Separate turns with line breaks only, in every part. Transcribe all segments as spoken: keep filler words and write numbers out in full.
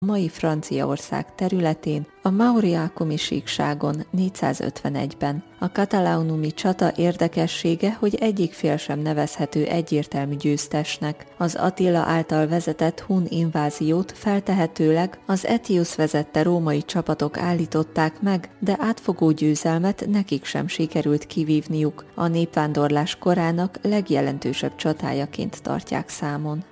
mai Franciaország területén, a Mauriacomi síkságon négyszázötvenegyben. A Catalaunumi csata érdekessége, hogy egyik fél sem nevezhető egyértelmű győztesnek. Az Attila által vezetett hun inváziót feltehetőleg az Aetius vezette római csapatok állították meg, de átfogó győzelmet nekik sem sikerült kivívniuk. A népvándorlás korának legjelentősebb csatájaként tartják számon.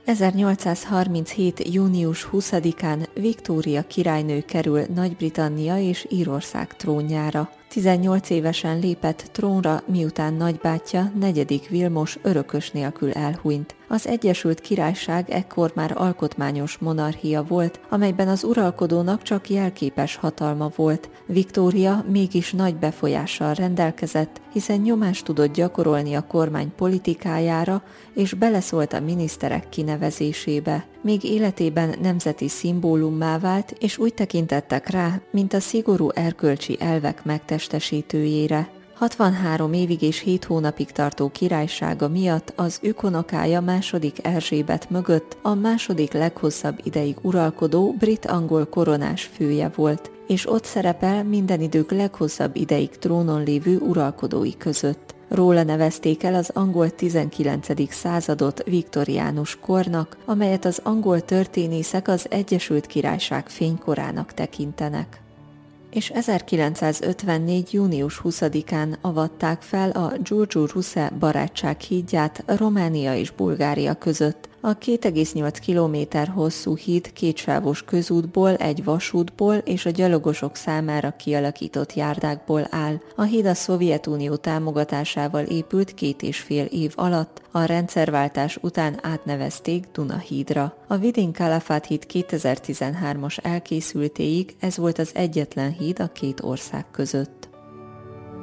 ezernyolcszázharminchét. június huszadikán Viktória királynő kerül Nagy-Britannia és Írország trónjára. tizennyolc évesen lépett trónra, miután nagybátyja, negyedik Vilmos örökös nélkül elhunyt. Az Egyesült Királyság ekkor már alkotmányos monarchia volt, amelyben az uralkodónak csak jelképes hatalma volt. Viktória mégis nagy befolyással rendelkezett, hiszen nyomást tudott gyakorolni a kormány politikájára, és beleszólt a miniszterek kinevezésébe. Még életében nemzeti szimbólummá vált, és úgy tekintettek rá, mint a szigorú erkölcsi elvek megtestesítőjére. hatvanhárom évig és hét hónapig tartó királysága miatt az ükunokája második Erzsébet mögött a második leghosszabb ideig uralkodó brit-angol koronás fője volt, és ott szerepel minden idők leghosszabb ideig trónon lévő uralkodói között. Róla nevezték el az angol tizenkilencedik századot viktoriánus kornak, amelyet az angol történészek az Egyesült Királyság fénykorának tekintenek. És ezerkilencszázötvennégy. június huszadikán avatták fel a Giurgiu-Russe barátság hídját Románia és Bulgária között. A két egész nyolc kilométer hosszú híd kétsávos közútból, egy vasútból és a gyalogosok számára kialakított járdákból áll. A híd a Szovjetunió támogatásával épült két és fél év alatt, a rendszerváltás után átnevezték Duna-hídra. A Vidin-Kalafat híd kétezer-tizenhármas elkészültéig ez volt az egyetlen híd a két ország között.